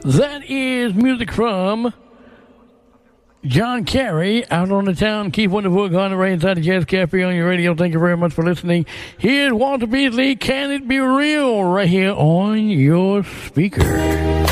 That is music from John Kerry, Out on the Town. Keep wonderful on the rain inside the Jazz Cafe on your radio. Thank you very much for listening. Here's Walter Beasley, Can It Be Real, right here on your speaker.